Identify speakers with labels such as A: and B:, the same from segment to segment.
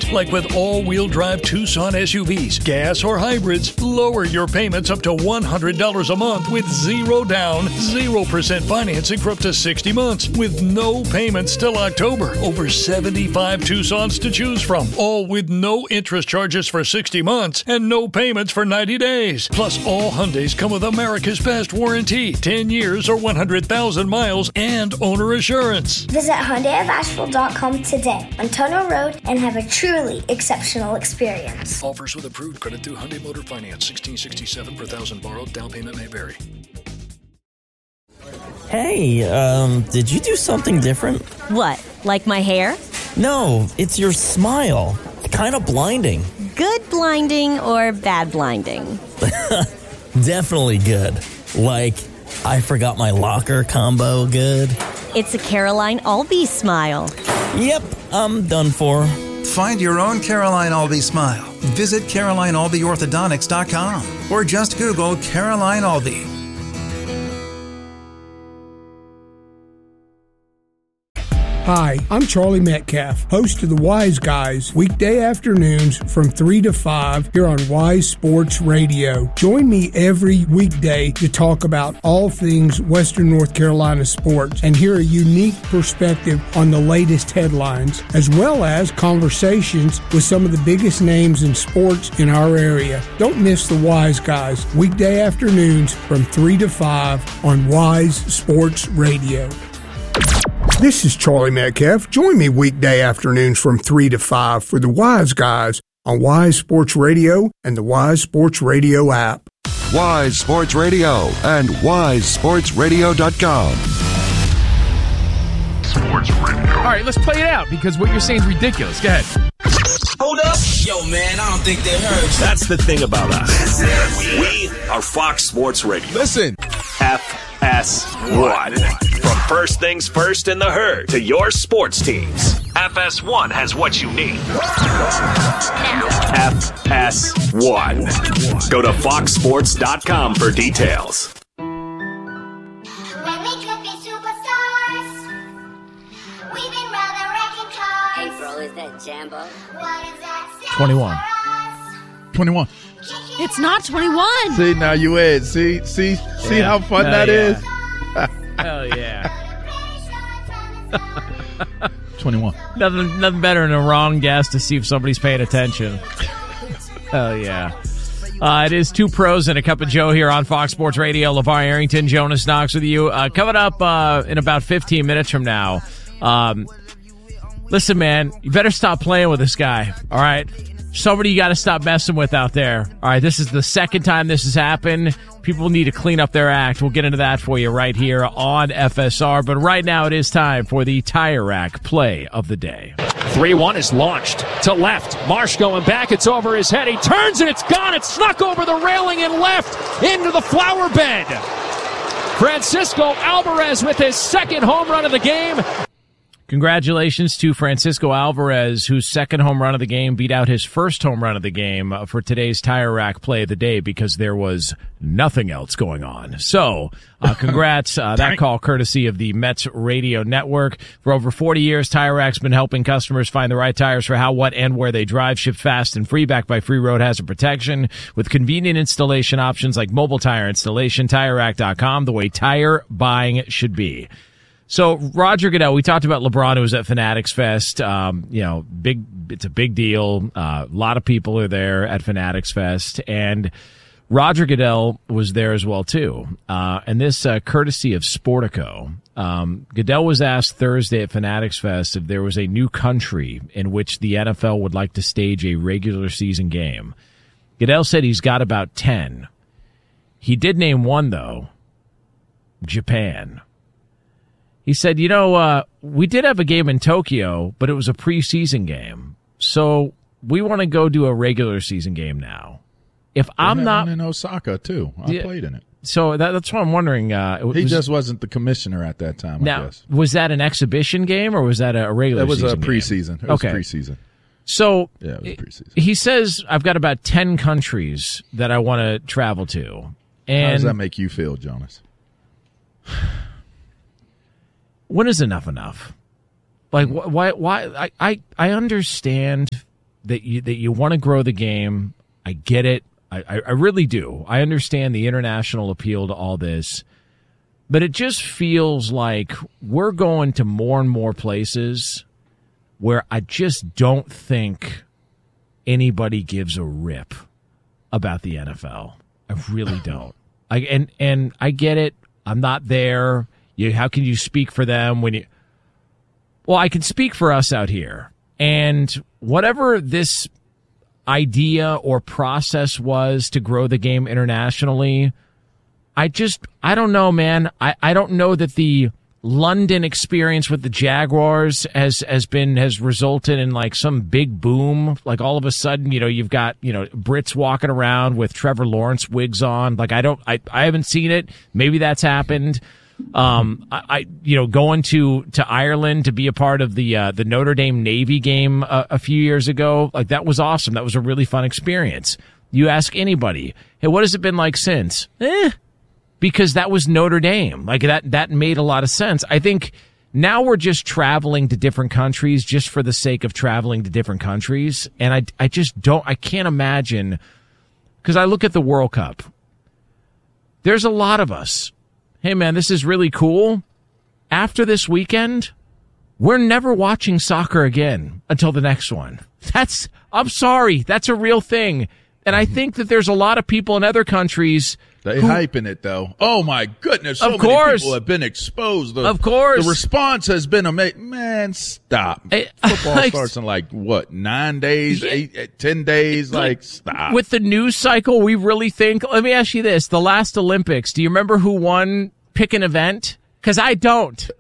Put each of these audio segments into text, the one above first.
A: Like with all-wheel drive Tucson SUVs, gas or hybrids, lower your payments up to $100 a month with zero down, 0% financing for up to 60 months with no payments till October. Over 75 Tucsons to choose from, all with no interest charges for 60 months and no payments for 90 days. Plus, all Hyundais come with America's Best warranty, 10 years or 100,000 miles, and owner assurance.
B: Visit HyundaiofAsheville.com today on Tunnel Road and have a truly exceptional experience.
A: Offers with approved credit through Hyundai Motor Finance. 1667 per thousand borrowed. Down payment may vary.
C: Hey, did you do something different?
D: What, like my hair?
C: No, it's your smile. Kind of blinding.
D: Good blinding or bad blinding?
C: Definitely good. Like, I forgot my locker combo good.
D: It's a Caroline Albee smile.
C: Yep, I'm done for.
E: Find your own Caroline Albee smile. Visit CarolineAlbeeOrthodontics.com or just Google Caroline Albee.
F: Hi, I'm Charlie Metcalf, host of the Wise Guys, weekday afternoons from 3 to 5 here on Wise Sports Radio. Join me every weekday to talk about all things Western North Carolina sports and hear a unique perspective on the latest headlines, as well as conversations with some of the biggest names in sports in our area. Don't miss the Wise Guys, weekday afternoons from 3 to 5 on Wise Sports Radio. This is Charlie Metcalf. Join me weekday afternoons from 3 to 5 for the Wise Guys on Wise Sports Radio and the Wise Sports Radio app.
G: Wise Sports Radio and wisesportsradio.com.
H: Sports Radio. All right, let's play it out because what you're saying is ridiculous. Go ahead.
I: Hold up. Yo, man, I don't think they heard you.
J: That's the thing about us. We are Fox Sports Radio.
H: Listen.
J: FS1. From first things first in the herd to your sports teams, FS1 has what you need. FS1. Go to foxsports.com for details.
K: When we could be superstars, we've been rather wrecking cars.
L: Hey, bro, is that Jambo?
K: What is that?
H: 21. 21.
M: It's not 21.
N: See, now you in. See how fun that is?
O: Hell yeah.
N: 21.
O: Nothing better than a wrong guess to see if somebody's paying attention. Hell yeah. It is Two Pros and a Cup of Joe here on Fox Sports Radio. LeVar Arrington, Jonas Knox with you. Coming up in about 15 minutes from now. Listen, man, you better stop playing with this guy, all right? Somebody you got to stop messing with out there. All right, this is the second time this has happened. People need to clean up their act. We'll get into that for you right here on FSR. But right now it is time for the Tire Rack play of the day.
P: 3-1 is launched to left. Marsh going back. It's over his head. He turns and it's gone. It snuck over the railing and left into the flower bed. Francisco Alvarez with his second home run of the game.
O: Congratulations to Francisco Alvarez, whose second home run of the game beat out his first home run of the game for today's Tire Rack play of the day because there was nothing else going on. So, congrats. That call courtesy of the Mets Radio Network. For over 40 years, Tire Rack's been helping customers find the right tires for how, what, and where they drive. Shipped fast and free, backed by free road hazard protection with convenient installation options like mobile tire installation. TireRack.com, the way tire buying should be. So Roger Goodell, we talked about LeBron, who was at Fanatics Fest. It's a big deal. A lot of people are there at Fanatics Fest, and Roger Goodell was there as well too. And this courtesy of Sportico. Goodell was asked Thursday at Fanatics Fest if there was a new country in which the NFL would like to stage a regular season game. Goodell said he's got about 10. He did name one though, Japan. He said, we did have a game in Tokyo, but it was a preseason game. So we want to go do a regular season game now. If I'm not
N: in Osaka too, I played in it.
O: So that's what I'm wondering.
N: He just wasn't the commissioner at that time.
O: Now,
N: I guess.
O: Was that an exhibition game or was that a regular?
N: It was
O: season
N: a preseason.
O: Game?
N: It was preseason.
O: So
N: yeah, it was preseason.
O: He says I've got about 10 countries that I want to travel to. And
N: how does that make you feel, Jonas?
O: When is enough? Like, why? I understand that you want to grow the game. I get it. I really do. I understand the international appeal to all this. But it just feels like we're going to more and more places where I just don't think anybody gives a rip about the NFL. I really don't. And I get it. I'm not there. How can you speak for them when you? Well, I can speak for us out here. And whatever this idea or process was to grow the game internationally, I don't know, man. I don't know that the London experience with the Jaguars has resulted in like some big boom. Like all of a sudden, you've got, Brits walking around with Trevor Lawrence wigs on. Like I haven't seen it. Maybe that's happened. Going to Ireland to be a part of the Notre Dame Navy game a few years ago, like that was awesome. That was a really fun experience. You ask anybody, hey, what has it been like since? Because that was Notre Dame. Like that made a lot of sense. I think now we're just traveling to different countries just for the sake of traveling to different countries. And I can't imagine, because I look at the World Cup. There's a lot of us. Hey man, this is really cool. After this weekend, we're never watching soccer again until the next one. I'm sorry, that's a real thing. And I think that there's a lot of people in other countries.
L: They hyping it though. Oh my goodness! So many people have been exposed.
O: Of course,
L: the response has been amazing. Man, stop! Football starts in 9 days, 10 days. Stop.
O: With the news cycle, we really think. Let me ask you this: the last Olympics. Do you remember who won? Pick an event, because I don't.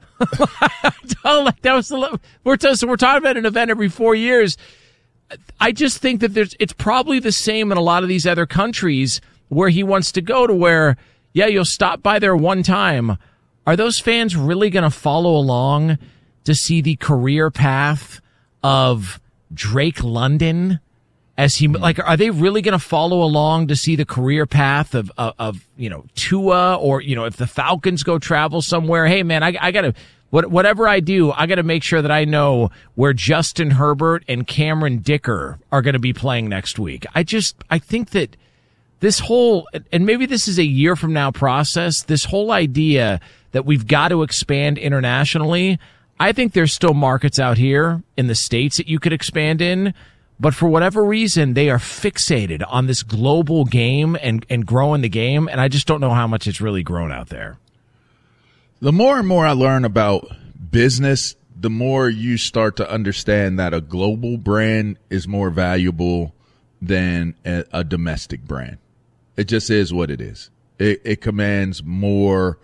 O: We're talking about an event every 4 years. I just think that it's probably the same in a lot of these other countries where he wants to go, to where, yeah, you'll stop by there one time. Are those fans really going to follow along to see the career path of Drake London? Are they really going to follow along to see the career path of Tua, or, if the Falcons go travel somewhere? Hey man, I got to, whatever I do, I got to make sure that I know where Justin Herbert and Cameron Dicker are going to be playing next week. I think that this whole, and maybe this is a year from now process, this whole idea that we've got to expand internationally, I think there's still markets out here in the States that you could expand in, but for whatever reason, they are fixated on this global game and growing the game, and I just don't know how much it's really grown out there.
L: The more and more I learn about business, the more you start to understand that a global brand is more valuable than a domestic brand. It just is what it is. It commands more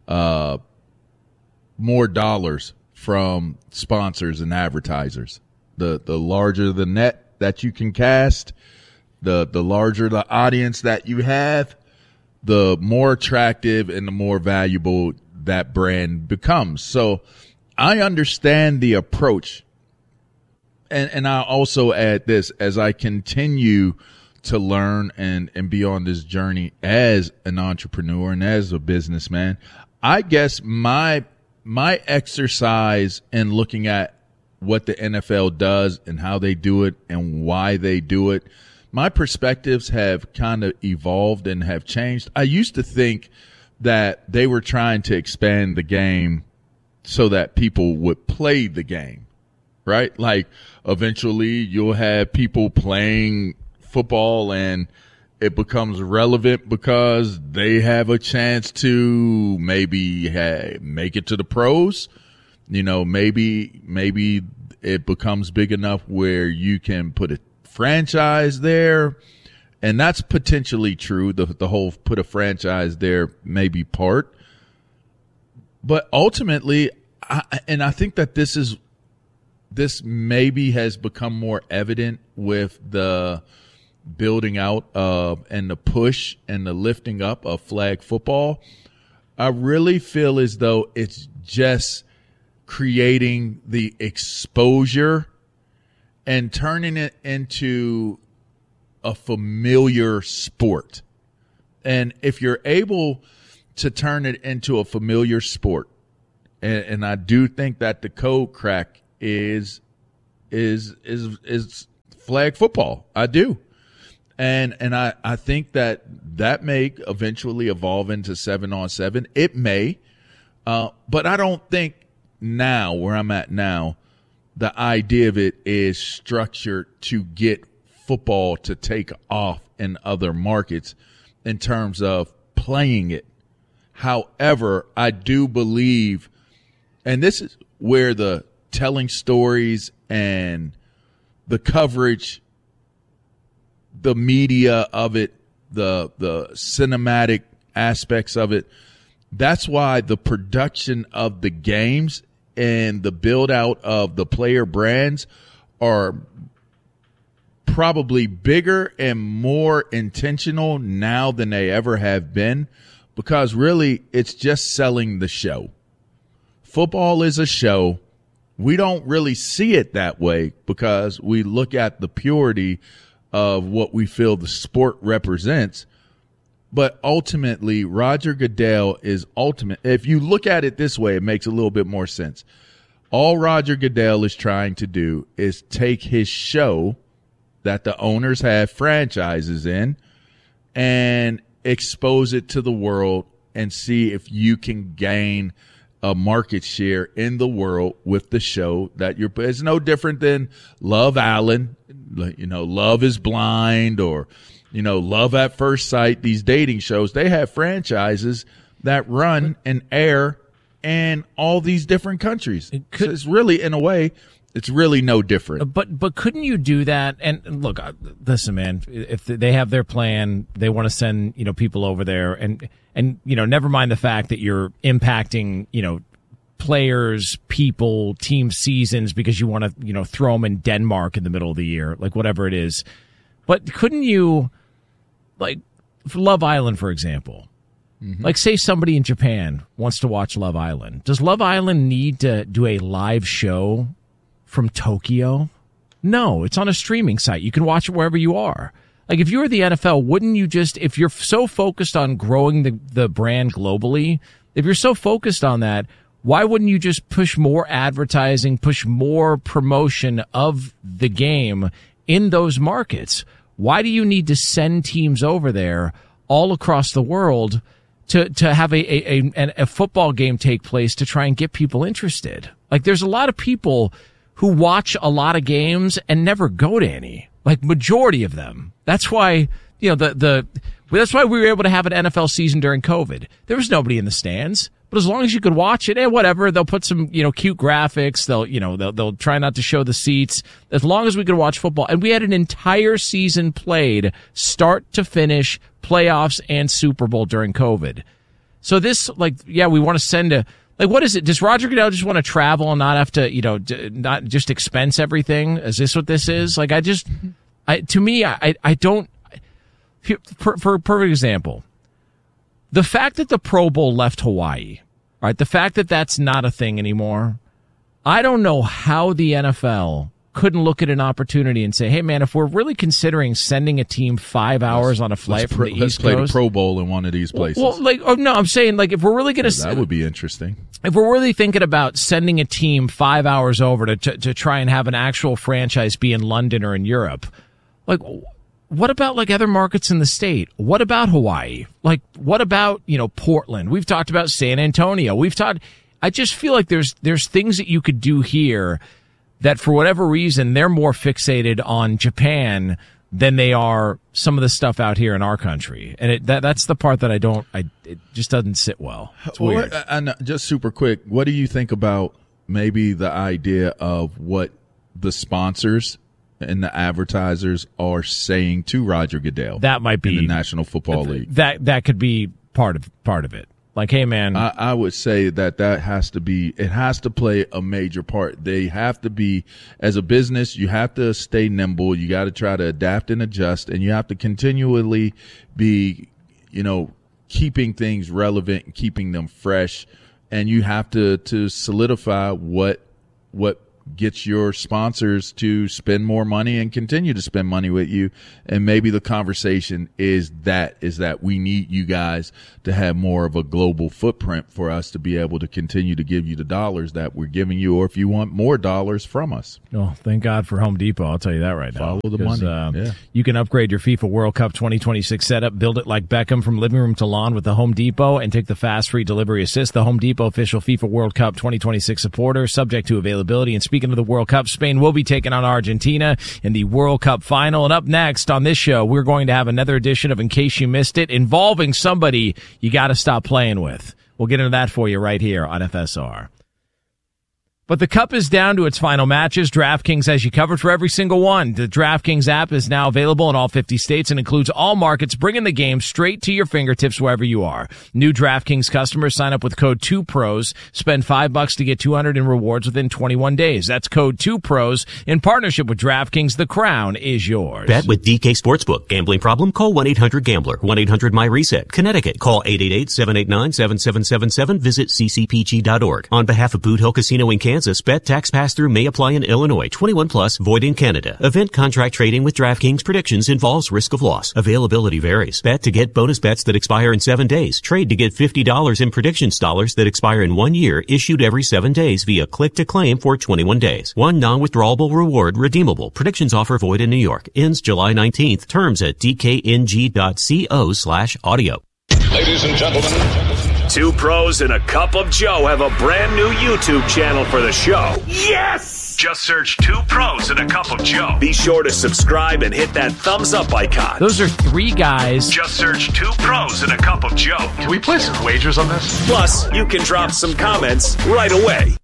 L: dollars from sponsors and advertisers. The larger the net that you can cast, the larger the audience that you have, the more attractive and the more valuable that brand becomes. So I understand the approach. And I also add this, as I continue to learn and be on this journey as an entrepreneur and as a businessman, I guess my exercise in looking at what the NFL does and how they do it and why they do it, my perspectives have kind of evolved and have changed. I used to think that they were trying to expand the game so that people would play the game, right? Like eventually you'll have people playing football and it becomes relevant because they have a chance to maybe make it to the pros. Maybe it becomes big enough where you can put a franchise there. And that's potentially true. The whole put a franchise there may be part. But ultimately, I think that this maybe has become more evident with the building out of and the push and the lifting up of flag football. I really feel as though it's just creating the exposure and turning it into a familiar sport. And if you're able to turn it into a familiar sport, and I do think that the code crack is flag football. I do. And I think that may eventually evolve into 7-on-7. It may. But I don't think now, where I'm at now, the idea of it is structured to get football to take off in other markets in terms of playing it. However, I do believe, and this is where the telling stories and the coverage, the media of it, the cinematic aspects of it, that's why the production of the games and the build out of the player brands are probably bigger and more intentional now than they ever have been, because really it's just selling the show. Football is a show. We don't really see it that way because we look at the purity of what we feel the sport represents. But ultimately, Roger Goodell is ultimate. If you look at it this way, it makes a little bit more sense. All Roger Goodell is trying to do is take his show that the owners have franchises in and expose it to the world and see if you can gain a market share in the world with the show that you're. It's no different than Love Island, Love is Blind, or Love at First Sight. These dating shows, they have franchises that run and air in all these different countries. So it's really, in a way, it's really no different.
O: But couldn't you do that? And look, listen, man, if they have their plan, they want to send, people over there and never mind the fact that you're impacting, players, people, team seasons because you want to, throw them in Denmark in the middle of the year, like whatever it is. But couldn't you, like, for Love Island, for example, like say somebody in Japan wants to watch Love Island. Does Love Island need to do a live show from Tokyo? No, it's on a streaming site. You can watch it wherever you are. Like, if you were the NFL, wouldn't you just, if you're so focused on growing the brand globally, if you're so focused on that, why wouldn't you just push more advertising, push more promotion of the game in those markets? Why do you need to send teams over there all across the world to have a football game take place to try and get people interested? Like, there's a lot of people who watch a lot of games and never go to any. Like, majority of them. That's why, that's why we were able to have an NFL season during COVID. There was nobody in the stands, but as long as you could watch it, whatever, they'll put some, cute graphics. They'll try not to show the seats. As long as we could watch football. And we had an entire season played, start to finish, playoffs and Super Bowl during COVID. So this, we want to send what is it? Does Roger Goodell just want to travel and not have to, not just expense everything? Is this what this is? Like, I don't. For a perfect example, the fact that the Pro Bowl left Hawaii, right? The fact that that's not a thing anymore. I don't know how the NFL couldn't look at an opportunity and say, hey, man, if we're really considering sending a team 5 hours on a flight from the East Coast.
L: Let's play the Pro Bowl in one of these places.
O: I'm saying, if we're really going to.
L: That would be interesting.
O: If we're really thinking about sending a team 5 hours over to try and have an actual franchise be in London or in Europe, what about other markets in the state? What about Hawaii? What about, Portland? We've talked about San Antonio. I just feel like there's things that you could do here that for whatever reason, they're more fixated on Japan than they are some of the stuff out here in our country. And that's the part that it just doesn't sit well. It's weird.
L: And just super quick, what do you think about maybe the idea of what the sponsors and the advertisers are saying to Roger Goodell?
O: That might be
L: in the National Football League.
O: That could be part of it. Like, hey, man.
L: I would say that has to play a major part. They have to be, as a business, you have to stay nimble. You got to try to adapt and adjust, and you have to continually be, keeping things relevant and keeping them fresh. And you have to solidify what gets your sponsors to spend more money and continue to spend money with you. And maybe the conversation is that we need you guys to have more of a global footprint for us to be able to continue to give you the dollars that we're giving you, or if you want more dollars from us.
O: Oh, thank God for Home Depot. I'll tell you that right now.
L: Follow the money.
O: You can upgrade your FIFA World Cup 2026 setup, build it like Beckham from living room to lawn with the Home Depot, and take the fast free delivery assist. The Home Depot official FIFA World Cup 2026 supporter, subject to availability. And speaking of the World Cup, Spain will be taking on Argentina in the World Cup final. And up next on this show, we're going to have another edition of In Case You Missed It, involving somebody you got to stop playing with. We'll get into that for you right here on FSR. But the Cup is down to its final matches. DraftKings has you covered for every single one. The DraftKings app is now available in all 50 states and includes all markets, bringing the game straight to your fingertips wherever you are. New DraftKings customers sign up with code 2PROS. Spend $5 to get $200 in rewards within 21 days. That's code 2PROS in partnership with DraftKings. The crown is yours.
Q: Bet with DK Sportsbook. Gambling problem? Call 1-800-GAMBLER. 1-800-MY-RESET. Connecticut. Call 888-789-7777. Visit ccpg.org. On behalf of Boot Hill Casino in Kansas, bet tax pass-through may apply in Illinois. 21 plus, void in Canada. Event contract trading with DraftKings predictions involves risk of loss. Availability varies. Bet to get bonus bets that expire in 7 days. Trade to get $50 in predictions dollars that expire in 1 year, issued every 7 days via click to claim for 21 days. One non-withdrawable reward redeemable. Predictions offer void in New York. Ends July 19th. Terms at dkng.co/audio.
J: Ladies and gentlemen, Two Pros and a Cup of Joe have a brand new YouTube channel for the show. Yes! Just search Two Pros and a Cup of Joe. Be sure to subscribe and hit that thumbs up icon.
O: Those are three guys.
J: Just search Two Pros and a Cup of Joe.
A: Can we place some wagers on this?
J: Plus, you can drop some comments right away.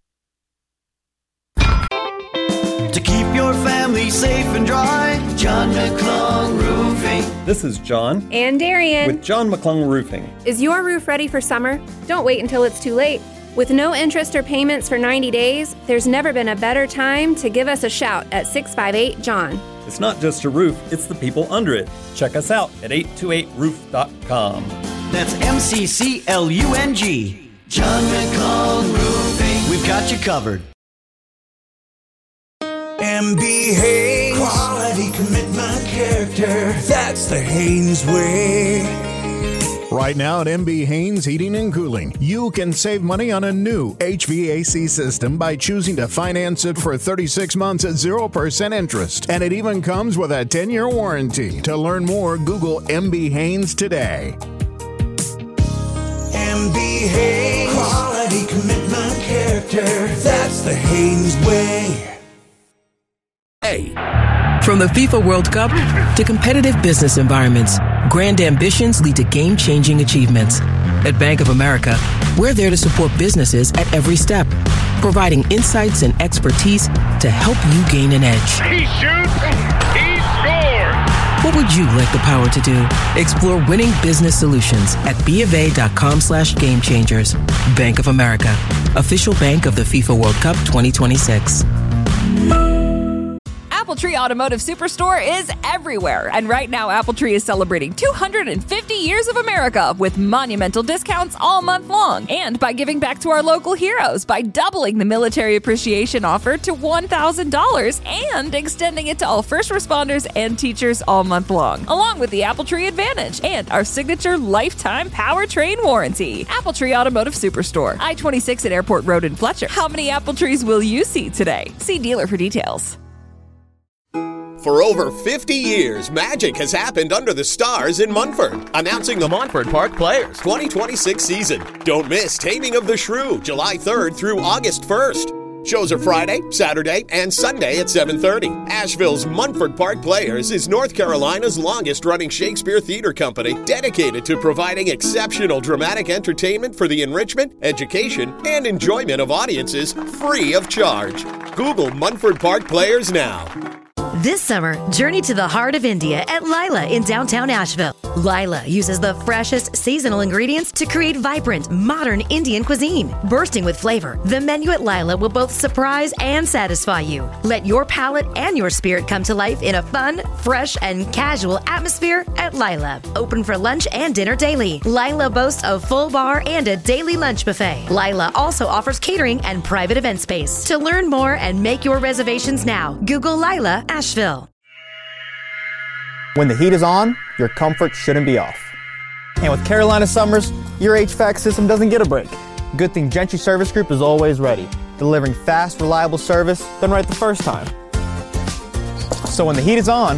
R: To keep your family safe and dry, John McClung Roofing.
S: This is John.
T: And Darian.
S: With John McClung Roofing.
T: Is your roof ready for summer? Don't wait until it's too late. With no interest or payments for 90 days, there's never been a better time to give us a shout at 658-JOHN.
S: It's not just a roof, it's the people under it. Check us out at 828roof.com.
R: That's MCCLUNG. John McClung Roofing. We've got you covered.
U: MB Haynes. Quality, commitment, character. That's the Haynes way.
V: Right now at MB Haynes Heating and Cooling, you can save money on a new HVAC system by choosing to finance it for 36 months at 0% interest. And it even comes with a 10-year warranty. To learn more, Google MB Haynes today.
U: MB Haynes. Quality, commitment, character. That's the Haynes way.
W: From the FIFA World Cup to competitive business environments, grand ambitions lead to game-changing achievements. At Bank of America, we're there to support businesses at every step, providing insights and expertise to help you gain an edge.
A: He shoots, he scores!
W: What would you like the power to do? Explore winning business solutions at BofA.com/gamechangers. Bank of America, official bank of the FIFA World Cup 2026.
X: AppleTree Automotive Superstore is everywhere. And right now, AppleTree is celebrating 250 years of America with monumental discounts all month long. And by giving back to our local heroes by doubling the military appreciation offer to $1,000 and extending it to all first responders and teachers all month long, along with the AppleTree Advantage and our signature lifetime powertrain warranty. AppleTree Automotive Superstore, I-26 at Airport Road in Fletcher. How many apple trees will you see today? See dealer for details.
Y: For over 50 years, magic has happened under the stars in Munford. Announcing the Montford Park Players 2026 season. Don't miss Taming of the Shrew, July 3rd through August 1st. Shows are Friday, Saturday, and Sunday at 7:30. Asheville's Munford Park Players is North Carolina's longest-running Shakespeare theater company, dedicated to providing exceptional dramatic entertainment for the enrichment, education, and enjoyment of audiences free of charge. Google Munford Park Players now.
B: This summer, journey to the heart of India at Lila in downtown Asheville. Lila uses the freshest seasonal ingredients to create vibrant, modern Indian cuisine. Bursting with flavor, the menu at Lila will both surprise and satisfy you. Let your palate and your spirit come to life in a fun, fresh, and casual atmosphere at Lila. Open for lunch and dinner daily. Lila boasts a full bar and a daily lunch buffet. Lila also offers catering and private event space. To learn more and make your reservations now, Google Lila Asheville.
C: When the heat is on, your comfort shouldn't be off. And with Carolina Summers, your HVAC system doesn't get a break. Good thing Gentry Service Group is always ready, delivering fast, reliable service done right the first time. So when the heat is on,